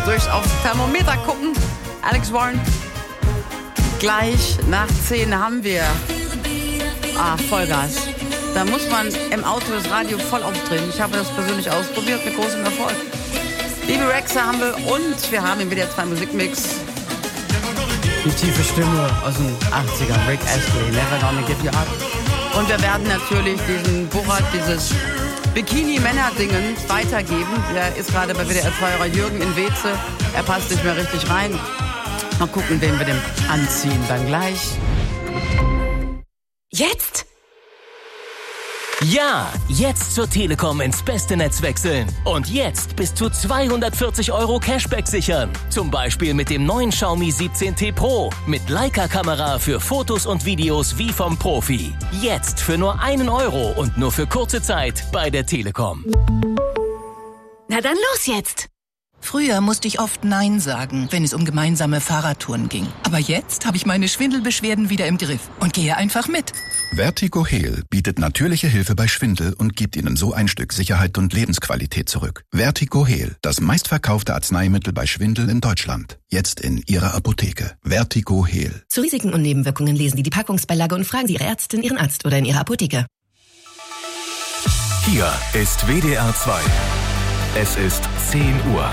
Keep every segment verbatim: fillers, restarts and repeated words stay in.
durch aufs Thermometer gucken. Alex Warren. Gleich nach zehn haben wir ah, Vollgas. Da muss man im Auto das Radio voll aufdrehen. Ich habe das persönlich ausprobiert mit großem Erfolg. Liebe Rexa haben wir und wir haben im W D R zwei Musikmix die tiefe Stimme aus den achtzigern. Rick Astley, Never Gonna Give You Up. Und wir werden natürlich diesen Borat, dieses Bikini-Männer-Dingen weitergeben. Der ist gerade bei W D R zwei Jürgen in Weze. Er passt nicht mehr richtig rein. Mal gucken, wen wir dem anziehen. Dann gleich. Jetzt? Ja, jetzt zur Telekom ins beste Netz wechseln. Und jetzt bis zu zweihundertvierzig Euro Cashback sichern. Zum Beispiel mit dem neuen Xiaomi siebzehn T Pro. Mit Leica-Kamera für Fotos und Videos wie vom Profi. Jetzt für nur einen Euro und nur für kurze Zeit bei der Telekom. Na dann los jetzt! Früher musste ich oft Nein sagen, wenn es um gemeinsame Fahrradtouren ging. Aber jetzt habe ich meine Schwindelbeschwerden wieder im Griff und gehe einfach mit. Vertigo Heal bietet natürliche Hilfe bei Schwindel und gibt Ihnen so ein Stück Sicherheit und Lebensqualität zurück. Vertigo Heal, das meistverkaufte Arzneimittel bei Schwindel in Deutschland. Jetzt in Ihrer Apotheke. Vertigo Heal. Zu Risiken und Nebenwirkungen lesen Sie die Packungsbeilage und fragen Sie Ihre Ärztin, Ihren Arzt oder in Ihrer Apotheke. Hier ist W D R zwei. Es ist zehn Uhr.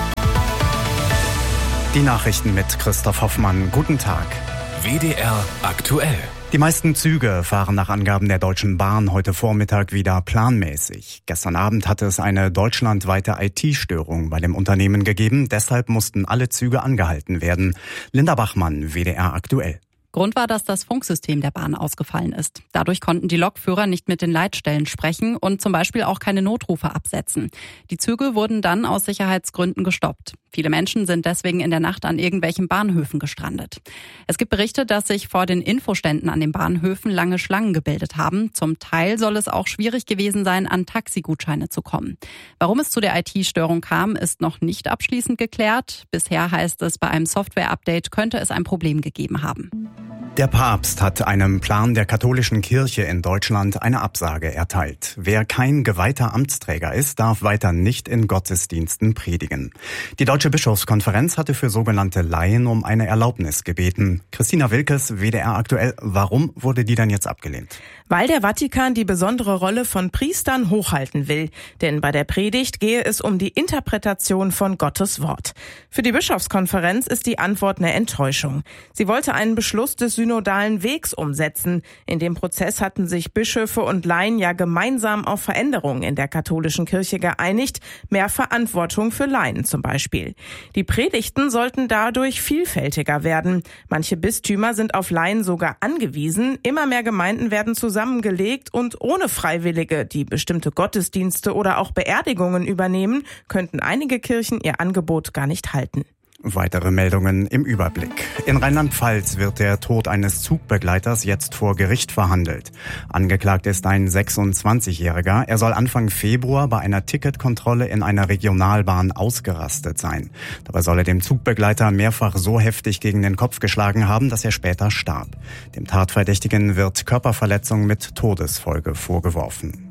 Die Nachrichten mit Christoph Hoffmann. Guten Tag. W D R aktuell. Die meisten Züge fahren nach Angaben der Deutschen Bahn heute Vormittag wieder planmäßig. Gestern Abend hatte es eine deutschlandweite I T-Störung bei dem Unternehmen gegeben. Deshalb mussten alle Züge angehalten werden. Linda Bachmann, W D R aktuell. Grund war, dass das Funksystem der Bahn ausgefallen ist. Dadurch konnten die Lokführer nicht mit den Leitstellen sprechen und zum Beispiel auch keine Notrufe absetzen. Die Züge wurden dann aus Sicherheitsgründen gestoppt. Viele Menschen sind deswegen in der Nacht an irgendwelchen Bahnhöfen gestrandet. Es gibt Berichte, dass sich vor den Infoständen an den Bahnhöfen lange Schlangen gebildet haben. Zum Teil soll es auch schwierig gewesen sein, an Taxigutscheine zu kommen. Warum es zu der I T-Störung kam, ist noch nicht abschließend geklärt. Bisher heißt es, bei einem Software-Update könnte es ein Problem gegeben haben. Der Papst hat einem Plan der katholischen Kirche in Deutschland eine Absage erteilt. Wer kein geweihter Amtsträger ist, darf weiter nicht in Gottesdiensten predigen. Die Deutsche Bischofskonferenz hatte für sogenannte Laien um eine Erlaubnis gebeten. Christina Wilkes, W D R aktuell. Warum wurde die denn jetzt abgelehnt? Weil der Vatikan die besondere Rolle von Priestern hochhalten will. Denn bei der Predigt gehe es um die Interpretation von Gottes Wort. Für die Bischofskonferenz ist die Antwort eine Enttäuschung. Sie wollte einen Beschluss des synodalen Wegs umsetzen. In dem Prozess hatten sich Bischöfe und Laien ja gemeinsam auf Veränderungen in der katholischen Kirche geeinigt. Mehr Verantwortung für Laien zum Beispiel. Die Predigten sollten dadurch vielfältiger werden. Manche Bistümer sind auf Laien sogar angewiesen. Immer mehr Gemeinden werden zusammengelegt und ohne Freiwillige, die bestimmte Gottesdienste oder auch Beerdigungen übernehmen, könnten einige Kirchen ihr Angebot gar nicht halten. Weitere Meldungen im Überblick. In Rheinland-Pfalz wird der Tod eines Zugbegleiters jetzt vor Gericht verhandelt. Angeklagt ist ein sechsundzwanzigjähriger. Er soll Anfang Februar bei einer Ticketkontrolle in einer Regionalbahn ausgerastet sein. Dabei soll er dem Zugbegleiter mehrfach so heftig gegen den Kopf geschlagen haben, dass er später starb. Dem Tatverdächtigen wird Körperverletzung mit Todesfolge vorgeworfen.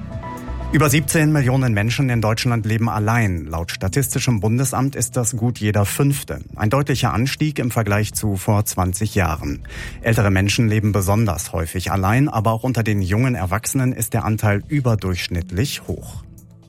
Über siebzehn Millionen Menschen in Deutschland leben allein. Laut Statistischem Bundesamt ist das gut jeder Fünfte. Ein deutlicher Anstieg im Vergleich zu vor zwanzig Jahren. Ältere Menschen leben besonders häufig allein, aber auch unter den jungen Erwachsenen ist der Anteil überdurchschnittlich hoch.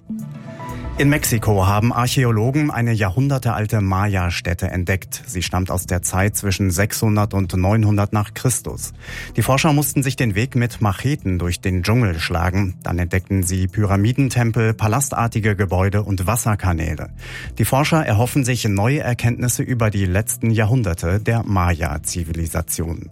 In Mexiko haben Archäologen eine jahrhundertealte Maya-Stätte entdeckt. Sie stammt aus der Zeit zwischen sechshundert und neunhundert nach Christus. Die Forscher mussten sich den Weg mit Macheten durch den Dschungel schlagen. Dann entdeckten sie Pyramidentempel, palastartige Gebäude und Wasserkanäle. Die Forscher erhoffen sich neue Erkenntnisse über die letzten Jahrhunderte der Maya-Zivilisation.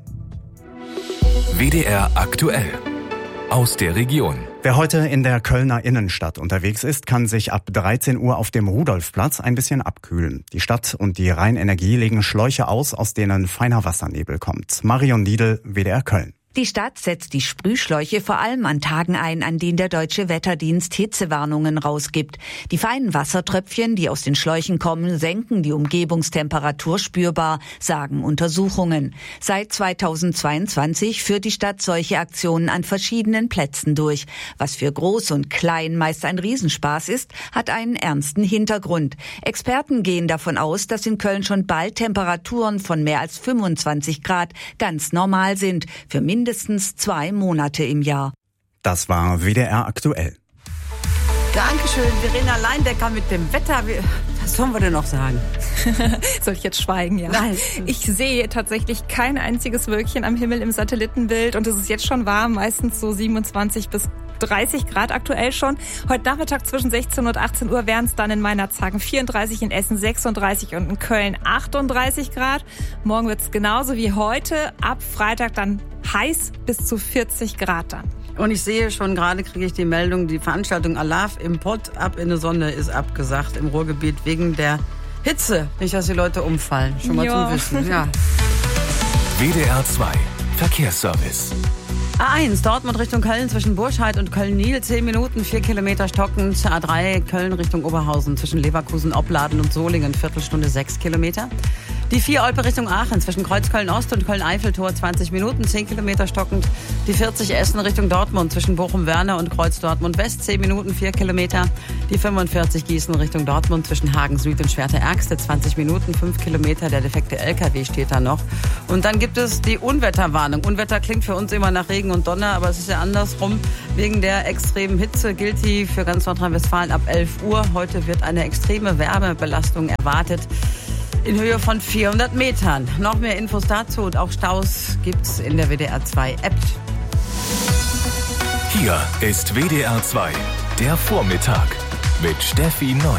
W D R aktuell. Aus der Region. Wer heute in der Kölner Innenstadt unterwegs ist, kann sich ab dreizehn Uhr auf dem Rudolfplatz ein bisschen abkühlen. Die Stadt und die Rheinenergie legen Schläuche aus, aus denen feiner Wassernebel kommt. Marion Liedl, W D R Köln. Die Stadt setzt die Sprühschläuche vor allem an Tagen ein, an denen der Deutsche Wetterdienst Hitzewarnungen rausgibt. Die feinen Wassertröpfchen, die aus den Schläuchen kommen, senken die Umgebungstemperatur spürbar, sagen Untersuchungen. Seit zweitausendzweiundzwanzig führt die Stadt solche Aktionen an verschiedenen Plätzen durch. Was für Groß und Klein meist ein Riesenspaß ist, hat einen ernsten Hintergrund. Experten gehen davon aus, dass in Köln schon bald Temperaturen von mehr als fünfundzwanzig Grad ganz normal sind. Für mindestens mindestens zwei Monate im Jahr. Das war W D R aktuell. Dankeschön, Verena Leindecker mit dem Wetter. Was sollen wir denn noch sagen? Soll ich jetzt schweigen, ja? Nein. Ich sehe tatsächlich kein einziges Wölkchen am Himmel im Satellitenbild und es ist jetzt schon warm, meistens so siebenundzwanzig bis dreißig Grad aktuell schon. Heute Nachmittag zwischen sechzehn und achtzehn Uhr wären es dann in Meinerzhagen vierunddreißig, in Essen sechsunddreißig und in Köln achtunddreißig Grad. Morgen wird es genauso wie heute. Ab Freitag dann heiß bis zu vierzig Grad dann. Und ich sehe schon, gerade kriege ich die Meldung, die Veranstaltung Alarv im Pott ab in die Sonne ist abgesagt im Ruhrgebiet wegen der Hitze. Nicht, dass die Leute umfallen. Schon mal Ja. zum Wissen. Ja. W D R zwei Verkehrsservice. A eins, Dortmund Richtung Köln zwischen Burscheid und Köln-Niel, zehn Minuten, vier Kilometer stockend. A drei, Köln Richtung Oberhausen zwischen Leverkusen, Opladen und Solingen, Viertelstunde, sechs Kilometer. Die vier, Olpe Richtung Aachen zwischen Kreuzköln-Ost und Köln-Eiffeltor, zwanzig Minuten, zehn Kilometer stockend. Die vierzig, Essen Richtung Dortmund zwischen Bochum-Wörne und Kreuz-Dortmund-West, zehn Minuten, vier Kilometer. Die fünfundvierzig, Gießen Richtung Dortmund zwischen Hagen-Süd und Schwerte-Ärgste, zwanzig Minuten, fünf Kilometer. Der defekte L K W steht da noch. Und dann gibt es die Unwetterwarnung. Unwetter klingt für uns immer nach Regen und Donner, aber es ist ja andersrum. Wegen der extremen Hitze gilt die für ganz Nordrhein-Westfalen ab elf Uhr. Heute wird eine extreme Wärmebelastung erwartet in Höhe von vierhundert Metern. Noch mehr Infos dazu und auch Staus gibt's in der W D R zwei App. Hier ist W D R zwei, der Vormittag mit Steffi Neu.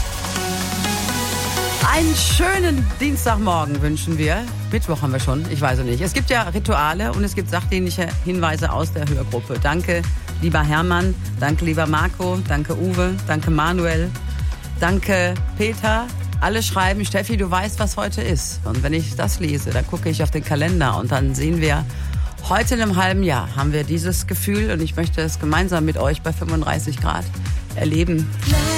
Einen schönen Dienstagmorgen wünschen wir. Mittwoch haben wir schon, ich weiß es nicht. Es gibt ja Rituale und es gibt sachdienliche Hinweise aus der Hörgruppe. Danke, lieber Hermann. Danke, lieber Marco. Danke, Uwe. Danke, Manuel. Danke, Peter. Alle schreiben, Steffi, du weißt, was heute ist. Und wenn ich das lese, dann gucke ich auf den Kalender und dann sehen wir, heute in einem halben Jahr haben wir dieses Gefühl und ich möchte es gemeinsam mit euch bei fünfunddreißig Grad erleben.